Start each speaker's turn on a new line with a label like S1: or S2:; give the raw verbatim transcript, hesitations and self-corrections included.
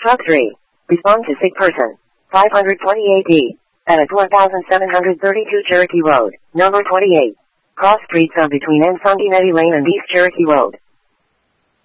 S1: Truck three. Respond to sick person. five twenty-eight D. At seven thirty-two Cherokee Road, number twenty-eight. Cross streets of between Sanguinetti Lane and East Cherokee Road.